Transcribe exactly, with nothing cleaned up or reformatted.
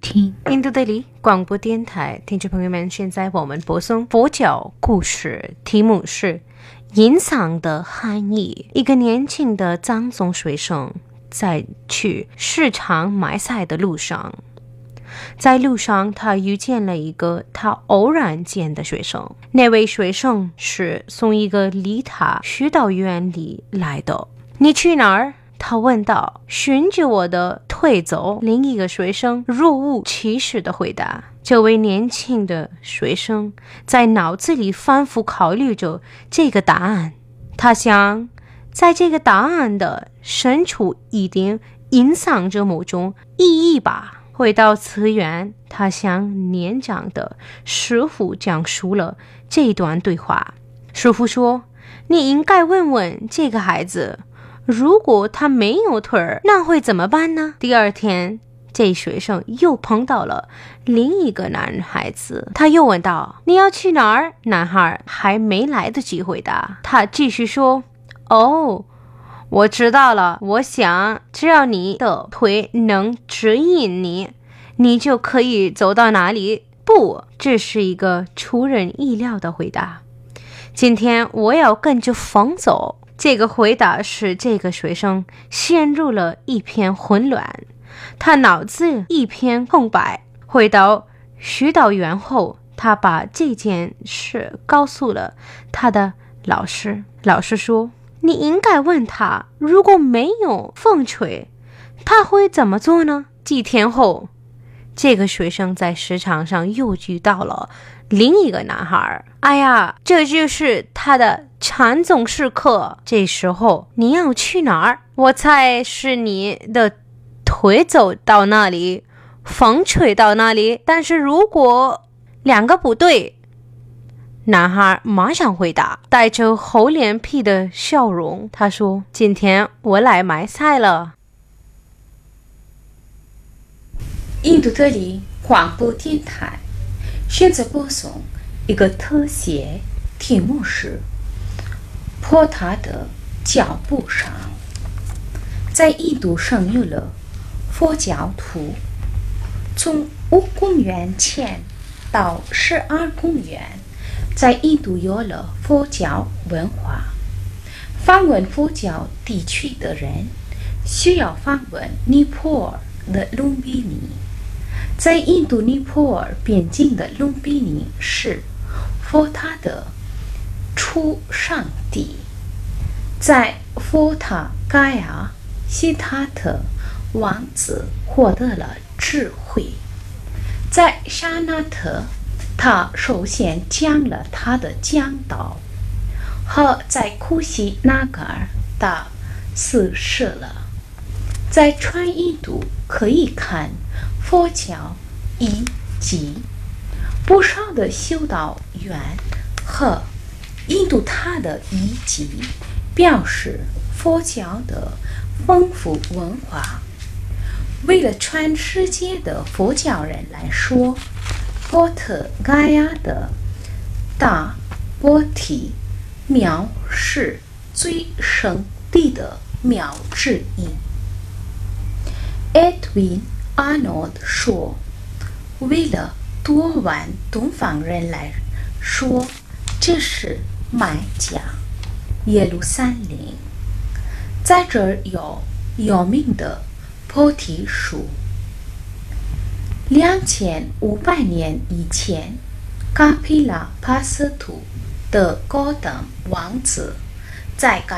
听。印度德里广播电台听众朋友们，现在我们播送佛教故事，题目是隐藏的含义。一个年轻的藏族学生在去市场买菜的路上，在路上他遇见了一个他偶然见的学生。那位学生是从一个离他许导远里来的。你去哪儿？他问道。循着我的腿走。另一个学生若无其事地回答。这位年轻的学生在脑子里反复考虑着这个答案。他想，在这个答案的深处一定隐藏着某种意义吧。回到寺院，他向年长的师傅讲述了这段对话。师傅说，你应该问问这个孩子，如果他没有腿儿，那会怎么办呢？第二天，这学生又碰到了另一个男孩子，他又问道，你要去哪儿？男孩还没来得及回答，他继续说，哦，我知道了，我想只要你的腿能指引你，你就可以走到哪里。不，这是一个出人意料的回答。今天我要跟着风走。这个回答使这个学生陷入了一片混乱，他脑子一片空白。回到许导院后，他把这件事告诉了他的老师。老师说，你应该问他，如果没有风吹，他会怎么做呢？几天后，这个学生在市场上又遇到了另一个男孩。哎呀，这就是他的禅宗时刻。这时候你要去哪儿？我猜是你的腿走到那里，风吹到那里。但是如果两个不对，男孩马上回答，带着厚脸皮的笑容。他说，今天我来买菜了。 印度德里广播电台现在播送一个特写，题目是坡塔的脚步上。在印度生有了佛教徒，从五公元前到十二公元，在印度有了佛教文化。访问佛教地区的人需要访问尼泊尔的隆比尼。在印度尼泊尔边境的隆比尼是佛塔的出生地。在佛塔盖亚，悉达特王子获得了智慧。在沙那特，他首先讲了他的讲道，和在库西纳嘎尔，他死世了。在全印度可以看佛教遗迹，不少的修道院和印度塔的遗迹表示佛教的丰富文化。为了全世界的佛教人来说，波特盖亚的大波提庙是最圣地的庙之一。Edwin Arnold 说，为了多万东方人来说，这是麦加耶路撒冷。在这儿有有名的菩提树。两千五百年以前，卡皮拉帕斯图的高等王子在